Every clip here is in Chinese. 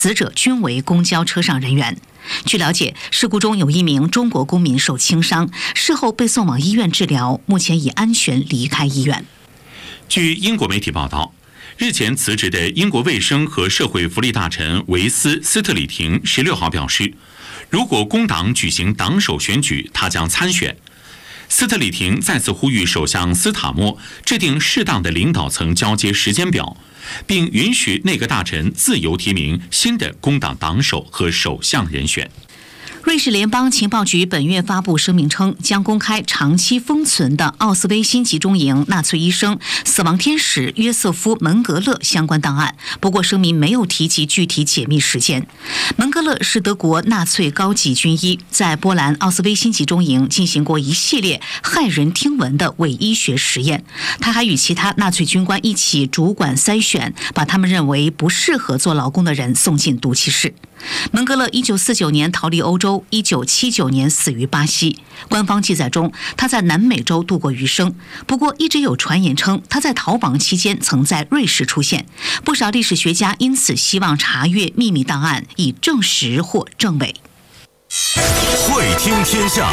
死者均为公交车上人员。据了解，事故中有一名中国公民受轻伤，事后被送往医院治疗，目前已安全离开医院。 据英国媒体报道，日前辞职的英国卫生和社会福利大臣维斯·斯特里廷16号表示，如果工党举行党首选举，他将参选。斯特里廷再次呼吁首相斯塔默制定适当的领导层交接时间表，并允许内阁大臣自由提名新的工党党首和首相人选。 瑞士联邦情报局本月发布声明称，将公开长期封存的奥斯威辛集中营纳粹医生死亡天使约瑟夫·门格勒相关档案，不过声明没有提及具体解密时间。门格勒是德国纳粹高级军医，在波兰奥斯威辛集中营进行过一系列骇人听闻的伪医学实验，他还与其他纳粹军官一起主管筛选，把他们认为不适合做劳工的人送进毒气室。门格勒1949年逃离欧洲，1979年死于巴西。官方记载中，他在南美洲度过余生。不过，一直有传言称他在逃亡期间曾在瑞士出现。不少历史学家因此希望查阅秘密档案，以证实或证伪。 会听天下。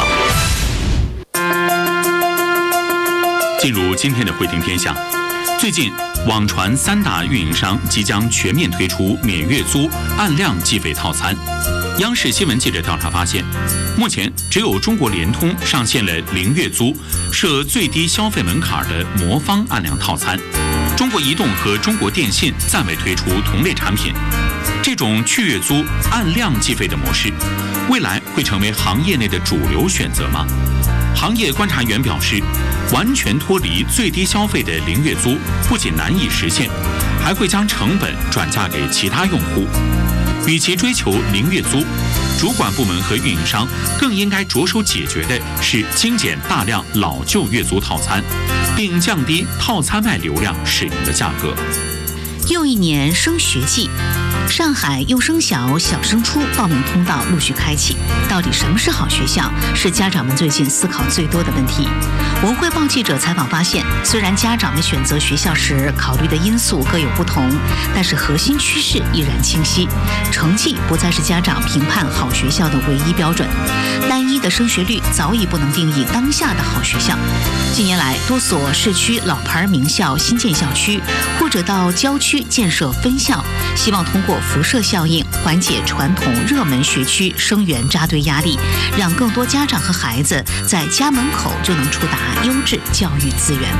进入今天的会听天下。最近，网传3大运营商即将全面推出免月租、按量计费套餐。央视新闻记者调查发现，目前只有中国联通上线了零月租、设最低消费门槛的魔方按量套餐。中国移动和中国电信暂未推出同类产品。这种去月租、按量计费的模式，未来会成为行业内的主流选择吗？行业观察员表示，完全脱离最低消费的零月租不仅难以实现，还会将成本转嫁给其他用户。与其追求零月租，主管部门和运营商更应该着手解决的是精简大量老旧月租套餐，并降低套餐外流量使用的价格。 又一年升学季，上海幼升小、小升初报名通道陆续开启。到底什么是好学校，是家长们最近思考最多的问题。文汇报记者采访发现，虽然家长们选择学校时考虑的因素各有不同，但是核心趋势依然清晰：成绩不再是家长评判好学校的唯一标准。单一的升学率早已不能定义当下的好学校。近年来，多所市区老牌名校新建校区，或者到郊区建设分校，希望通过辐射效应缓解传统热门学区生源扎堆压力，让更多家长和孩子在家门口就能触达优质教育资源。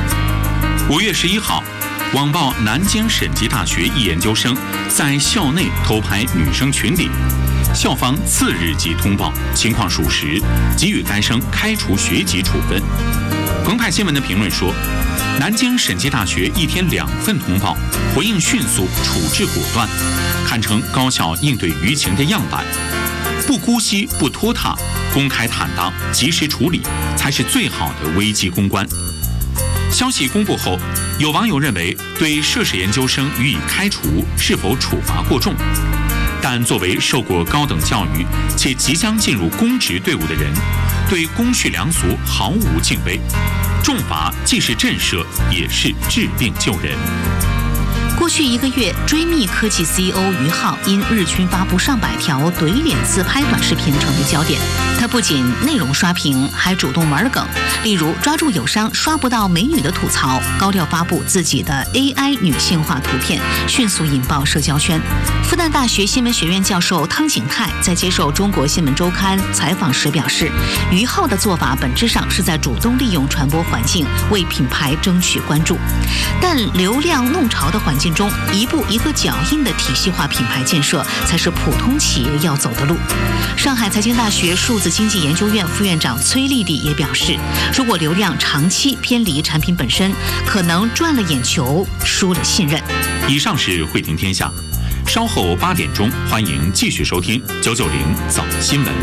5月11号，网曝南京省级大学一研究生在校内偷拍女生裙底，校方次日即通报，情况属实，给予该生开除学籍处分。澎湃新闻的评论说，南京省级大学一天2份通报，回应迅速，处置果断，堪称高校应对舆情的样板。不姑息，不拖沓，公开坦荡，及时处理，才是最好的危机公关。消息公布后，有网友认为对涉事研究生予以开除是否处罚过重，但作为受过高等教育且即将进入公职队伍的人，对公序良俗毫无敬畏，重罚既是震慑，也是治病救人。 过去1个月，追觅科技 CEO 于浩因日均发布上百条怼脸自拍短视频成为焦点。他不仅内容刷屏，还主动玩梗，例如抓住友商刷不到美女的吐槽，高调发布自己的 AI 女性化图片，迅速引爆社交圈。复旦大学新闻学院教授汤景泰在接受中国新闻周刊采访时表示，于浩的做法本质上是在主动利用传播环境为品牌争取关注，但流量弄潮的环境中，一步一个脚印的体系化品牌建设才是普通企业要走的路。上海财经大学数字经济研究院副院长崔丽丽也表示，如果流量长期偏离产品本身，可能赚了眼球，输了信任。 以上是慧听天下，稍后8点钟，欢迎继续收听990早新闻。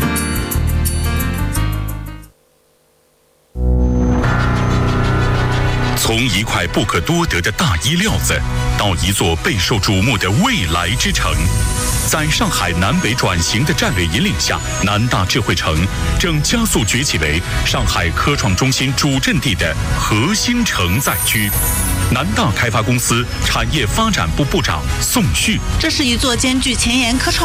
从一块不可多得的大衣料子，到一座备受瞩目的未来之城，在上海南北转型的战略引领下，南大智慧城正加速崛起为上海科创中心主阵地的核心承载区。南大开发公司产业发展部部长宋旭： 这是一座兼具前沿科创